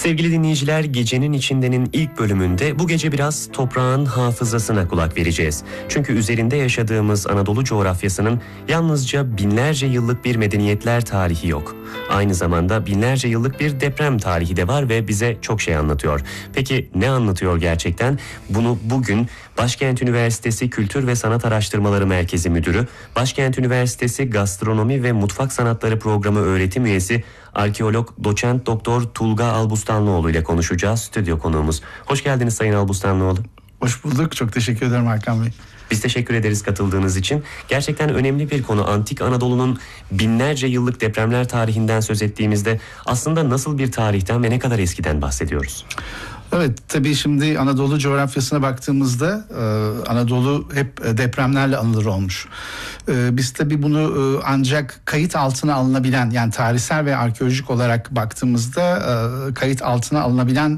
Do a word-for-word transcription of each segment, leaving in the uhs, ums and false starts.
Sevgili dinleyiciler, Gecenin İçinde'nin ilk bölümünde bu gece biraz toprağın hafızasına kulak vereceğiz. Çünkü üzerinde yaşadığımız Anadolu coğrafyasının yalnızca binlerce yıllık bir medeniyetler tarihi yok. Aynı zamanda binlerce yıllık bir deprem tarihi de var ve bize çok şey anlatıyor. Peki ne anlatıyor gerçekten? Bunu bugün Başkent Üniversitesi Kültür ve Sanat Araştırmaları Merkezi Müdürü, Başkent Üniversitesi Gastronomi ve Mutfak Sanatları Programı öğretim üyesi arkeolog doçent doktor Tulga Albustanlıoğlu ile konuşacağız. Stüdyo konuğumuz. Hoş geldiniz Sayın Albustanlıoğlu. Hoş bulduk. Çok teşekkür ederim Hakan Bey. Biz teşekkür ederiz katıldığınız için. Gerçekten önemli bir konu. Antik Anadolu'nun binlerce yıllık depremler tarihinden söz ettiğimizde aslında nasıl bir tarihten ve ne kadar eskiden bahsediyoruz? Evet, tabii şimdi Anadolu coğrafyasına baktığımızda Anadolu hep depremlerle anılır olmuş. Biz tabii bunu ancak kayıt altına alınabilen, yani tarihsel ve arkeolojik olarak baktığımızda kayıt altına alınabilen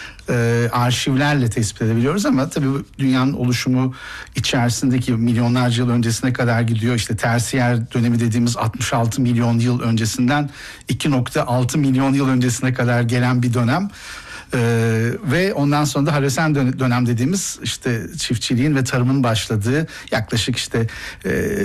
E, arşivlerle tespit edebiliyoruz ama tabii dünyanın oluşumu içerisindeki milyonlarca yıl öncesine kadar gidiyor. İşte tersiyer dönemi dediğimiz altmış altı milyon yıl öncesinden iki nokta altı milyon yıl öncesine kadar gelen bir dönem. Ee, ve ondan sonra da Halosen dönem dediğimiz işte çiftçiliğin ve tarımın başladığı yaklaşık işte e,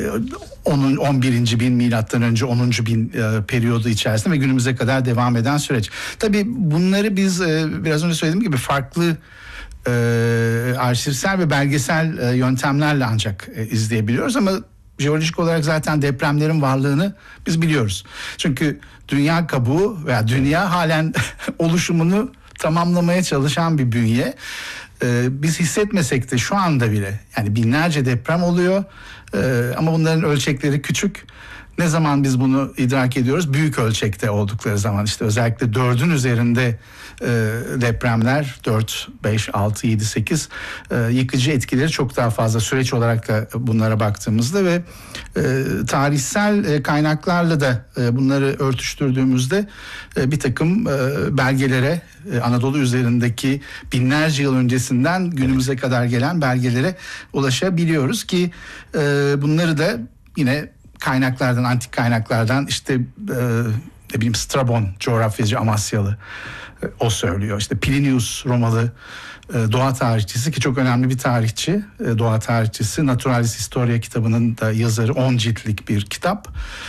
on on birinci bin milattan önce onuncu bin e, periyodu içerisinde ve günümüze kadar devam eden süreç. Tabii bunları biz e, biraz önce söylediğim gibi farklı e, arşivsel ve belgesel e, yöntemlerle ancak e, izleyebiliyoruz ama jeolojik olarak zaten depremlerin varlığını biz biliyoruz. Çünkü dünya kabuğu veya dünya halen oluşumunu tamamlamaya çalışan bir bünye. Ee, biz hissetmesek de şu anda bile yani binlerce deprem oluyor ee, ama bunların ölçekleri küçük. Ne zaman biz bunu idrak ediyoruz? Büyük ölçekte oldukları zaman, işte özellikle dördün üzerinde e, depremler, dört, beş, altı, yedi, sekiz e, yıkıcı etkileri çok daha fazla süreç olarak da bunlara baktığımızda ve e, tarihsel e, kaynaklarla da e, bunları örtüştürdüğümüzde e, bir takım e, belgelere, e, Anadolu üzerindeki binlerce yıl öncesinden günümüze kadar gelen belgelere ulaşabiliyoruz ki e, bunları da yine kaynaklardan, antik kaynaklardan işte e, ne bileyim Strabon coğrafyacı Amasyalı e, o söylüyor. İşte Plinius Romalı e, doğa tarihçisi ki çok önemli bir tarihçi, e, doğa tarihçisi. Naturalis Historia kitabının da yazarı, on ciltlik bir kitap.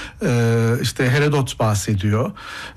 E, işte Herodot bahsediyor,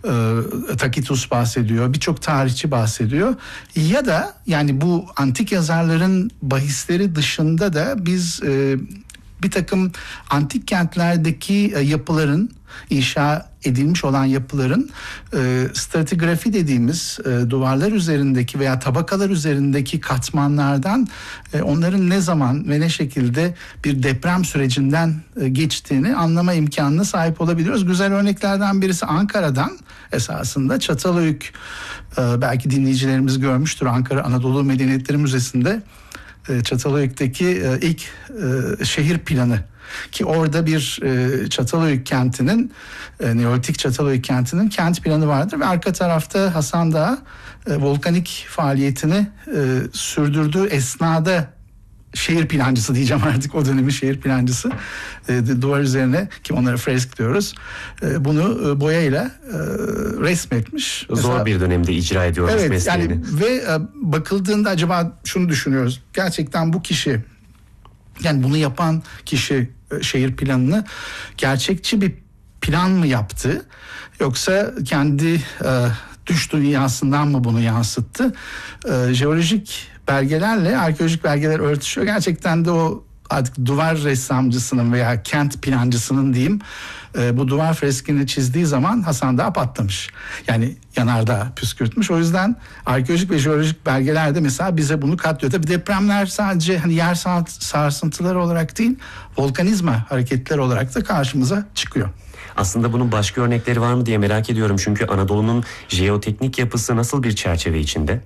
e, Tacitus bahsediyor, birçok tarihçi bahsediyor. Ya da yani bu antik yazarların bahisleri dışında da biz e, bir takım antik kentlerdeki yapıların, inşa edilmiş olan yapıların e, stratigrafi dediğimiz e, duvarlar üzerindeki veya tabakalar üzerindeki katmanlardan e, onların ne zaman ve ne şekilde bir deprem sürecinden e, geçtiğini anlama imkanına sahip olabiliyoruz. Güzel örneklerden birisi Ankara'dan, esasında Çatalhöyük, e, belki dinleyicilerimiz görmüştür, Ankara Anadolu Medeniyetleri Müzesi'nde Çatalhöyük'teki ilk şehir planı ki orada bir Çatalhöyük kentinin, Neolitik Çatalhöyük kentinin kent planı vardır ve arka tarafta Hasan Dağı volkanik faaliyetini sürdürdüğü esnada şehir plancısı diyeceğim artık, o dönemin şehir plancısı e, duvar üzerine, ki onlara fresk diyoruz, e, bunu e, boyayla e, resmetmiş. Zor Mesela, bir dönemde icra ediyoruz evet, mesleğini. Yani ve e, bakıldığında acaba şunu düşünüyoruz, gerçekten bu kişi, yani bunu yapan kişi e, şehir planını gerçekçi bir plan mı yaptı, yoksa kendi e, düş dünyasından mı bunu yansıttı? E, jeolojik belgelerle arkeolojik belgeler örtüşüyor. Gerçekten de o artık duvar ressamcısının veya kent plancısının diyeyim e, bu duvar freskini çizdiği zaman Hasan Dağı patlamış. Yani yanardağ püskürtmüş. O yüzden arkeolojik ve jeolojik belgelerde mesela bize bunu katlıyor. Tabii depremler sadece hani yer sarsıntıları olarak değil, volkanizma hareketleri olarak da karşımıza çıkıyor. Aslında bunun başka örnekleri var mı diye merak ediyorum. Çünkü Anadolu'nun jeoteknik yapısı nasıl bir çerçeve içinde?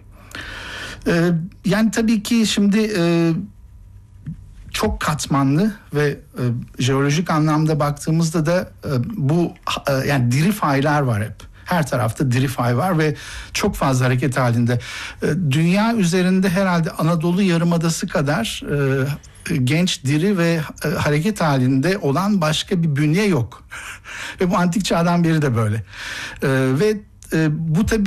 Ee, yani tabii ki şimdi e, çok katmanlı ve e, jeolojik anlamda baktığımızda da e, bu e, yani diri faylar var hep. Her tarafta diri fay var ve çok fazla hareket halinde. E, dünya üzerinde herhalde Anadolu Yarımadası kadar e, genç, diri ve e, hareket halinde olan başka bir bünye yok. Ve bu antik çağdan beri de böyle. E, ve e, bu tabii